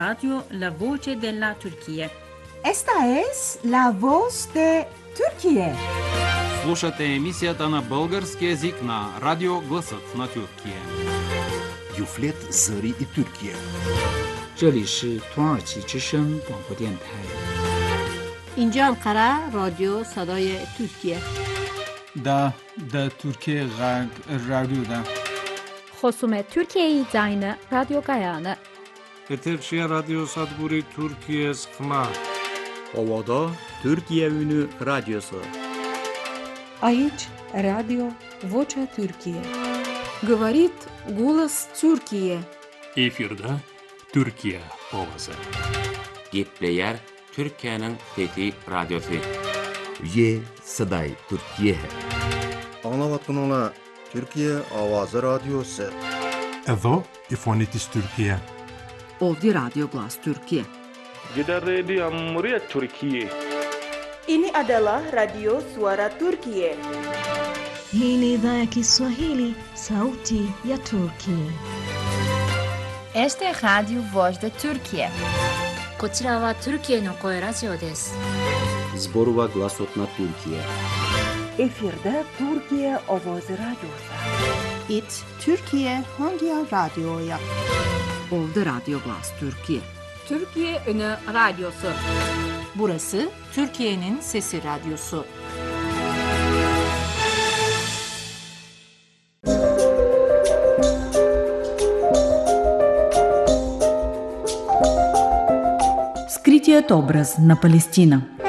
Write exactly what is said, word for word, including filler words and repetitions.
Radio La Voce della Turchia. Esta es la voz de Türkiye. Слушате емисията на български език на Радио Гласът на Türkiye. Юфлет Зари и Türkiye. 这里是土耳其之声广播电台。 اینجا انقره رادیو صدای ترکیه. دا دا Türkiye رادیو دا. خصوم Türkiye زاین رادیو گایانه. Eterşehir Radyo Sadburi Türkiye Sıkma. Ovada Türkiye Ünü Radyosu. Aici Radio Vocea Türkiye. Говорит голос Türkiye. Efirde Türkiye ovası. Gepleyer Türkiye'nin fethi radyosu. Ye Saday Türkiye. Anlavatınla Türkiye Avazı Radyosu. Edo İfonitis Türkiye. Ovdje Radio Glas Türkiye. Gider Radio Cumhuriyet Türkiye. Ini adalah Radio Suara Turkiye. Hii ni idhaa ya Kiswahili, Sauti ya Turkiye. Este es Radio Voz de Turkiye. こちらは Türkiyeの声ラジオです。 Zborova Glasot na Türkiye. Efirde Türkiye Ovozi Radyosu. It Türkiye Hangi Radyo'ya? Ovdje Radio Glas Türkiye. Türkiye Ünü Radyosu. Burası Türkiye'nin Sesi Radyosu. Скритият образ на Палестина.